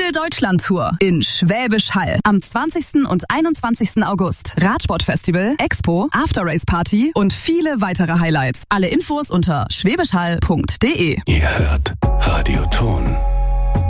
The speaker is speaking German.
Deutschland-Tour in Schwäbisch Hall am 20. und 21. August. Radsportfestival, Expo, After-Race-Party und viele weitere Highlights. Alle Infos unter schwäbischhall.de. Ihr hört Radio Ton.